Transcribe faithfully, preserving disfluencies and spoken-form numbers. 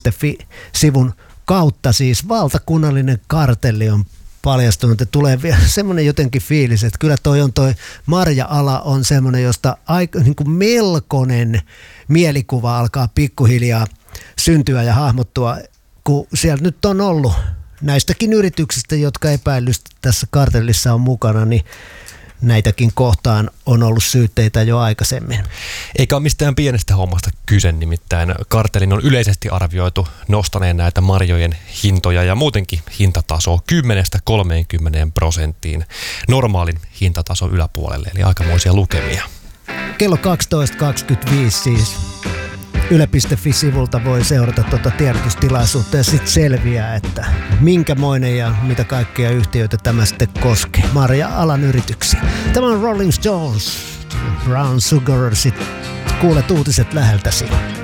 Fi-sivun kautta siis valtakunnallinen kartelli on paljastunut, että tulee vielä semmoinen jotenkin fiilis, että kyllä toi on toi marja-ala on semmoinen, josta aika, niin kuin melkoinen mielikuva alkaa pikkuhiljaa syntyä ja hahmottua, kun siellä nyt on ollut näistäkin yrityksistä, jotka epäilysti tässä kartellissa on mukana, niin näitäkin kohtaan on ollut syytteitä jo aikaisemmin. Eikä ole mistään pienestä hommasta kyse, nimittäin kartellin on yleisesti arvioitu nostaneen näitä marjojen hintoja ja muutenkin hintatasoa kymmenestä kolmeenkymmeneen prosenttiin normaalin hintatason yläpuolelle, eli aikamoisia lukemia. Kello kaksitoista kaksikymmentäviisi siis yle piste fi-sivulta voi seurata tuota tiedotustilaisuutta ja sitten selviää, että minkämoinen ja mitä kaikkia yhtiöitä tämä sitten koskee. Marja-alan yrityksiä. Tämä on Rolling Stones, Brown Sugar, sitten kuulet uutiset läheltäsi.